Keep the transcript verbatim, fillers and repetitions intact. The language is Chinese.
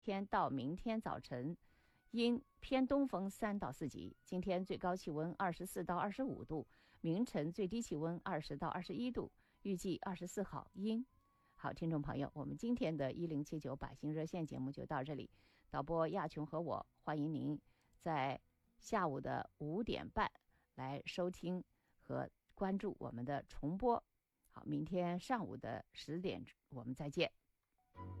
天到明天早晨阴，偏东风三到四级。今天最高气温二十四到二十五度，明晨最低气温二十到二十一度，预计二十四号阴。好，听众朋友，我们今天的一零七九百姓热线节目就到这里。导播亚琼和我欢迎您在下午的五点半来收听和关注我们的重播。好，明天上午的十点我们再见。